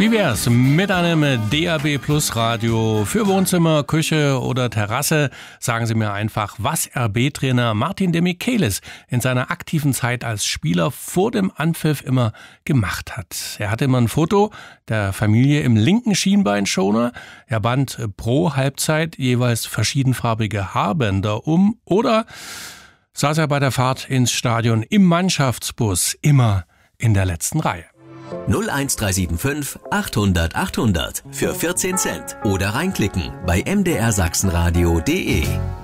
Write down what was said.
Wie wär's mit einem DAB Plus Radio für Wohnzimmer, Küche oder Terrasse? Sagen Sie mir einfach, was RB-Trainer Martin Demichelis in seiner aktiven Zeit als Spieler vor dem Anpfiff immer gemacht hat. Er hatte immer ein Foto der Familie im linken Schienbeinschoner. Er band pro Halbzeit jeweils verschiedenfarbige Haarbänder um oder saß er bei der Fahrt ins Stadion im Mannschaftsbus immer in der letzten Reihe. 01375 800 800 für 14 Cent oder reinklicken bei mdrsachsenradio.de.